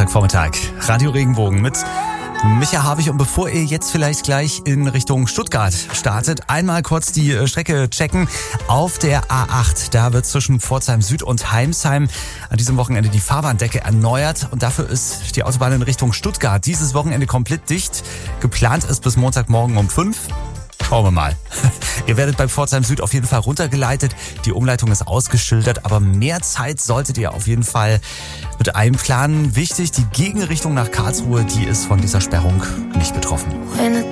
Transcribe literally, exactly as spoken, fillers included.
Samstagvormittag. Radio Regenbogen mit Micha Havig. Und bevor ihr jetzt vielleicht gleich in Richtung Stuttgart startet, einmal kurz die Strecke checken. Auf der A acht, da wird zwischen Pforzheim Süd und Heimsheim an diesem Wochenende die Fahrbahndecke erneuert. Und dafür ist die Autobahn in Richtung Stuttgart dieses Wochenende komplett dicht. Geplant ist bis Montagmorgen um fünf. Schauen wir mal. Ihr werdet bei Pforzheim Süd auf jeden Fall runtergeleitet. Die Umleitung ist ausgeschildert, aber mehr Zeit solltet ihr auf jeden Fall mit einplanen. Wichtig, die Gegenrichtung nach Karlsruhe, die ist von dieser Sperrung nicht betroffen.